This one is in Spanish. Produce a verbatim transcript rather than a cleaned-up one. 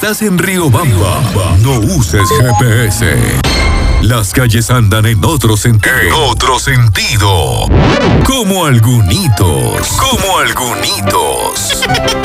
Estás en Riobamba. No uses G P S. Las calles andan en otro sentido. En otro sentido. Como algunitos. Como algunitos.